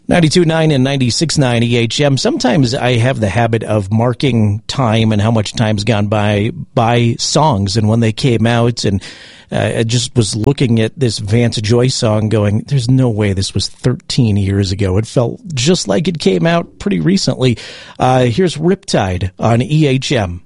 92.9 and 96.9 EHM. Sometimes I have the habit of marking time and how much time's gone by songs and when they came out. And I just was looking at this Vance Joy song going, there's no way this was 13 years ago. It felt just like it came out pretty recently. Here's Riptide on EHM.